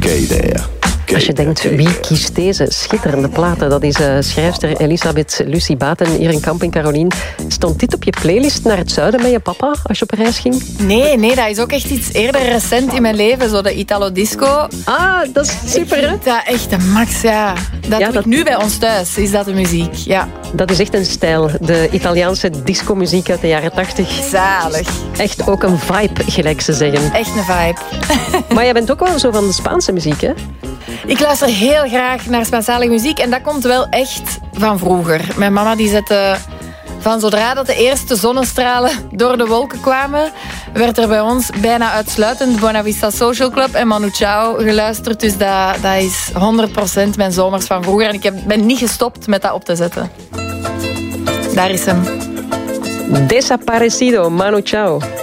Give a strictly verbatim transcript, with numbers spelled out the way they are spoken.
Qué idea. Als je denkt, wie kiest deze schitterende platen? Dat is uh, schrijfster Elisabeth Lucie Baten hier in Kamp in Carolien. Stond dit op je playlist naar het zuiden met je papa als je op reis ging? Nee, nee, dat is ook echt iets eerder recent in mijn leven. Zo de Italo-disco. Ah, dat is super, hè? Dat echt de max, ja. Dat ja, doe dat... ik nu bij ons thuis, is dat de muziek, ja. Dat is echt een stijl. De Italiaanse disco-muziek uit de jaren tachtig. Zalig. Echt ook een vibe, gelijk ze zeggen. Echt een vibe. Maar jij bent ook wel zo van de Spaanse muziek, hè? Ik luister heel graag naar Spaanstalige muziek en dat komt wel echt van vroeger. Mijn mama die zette van zodra dat de eerste zonnestralen door de wolken kwamen, werd er bij ons bijna uitsluitend Buena Vista Social Club en Manu Chao geluisterd. Dus dat, dat is honderd procent mijn zomers van vroeger en ik heb, ben niet gestopt met dat op te zetten. Daar is hem. Desaparecido, Manu Chao.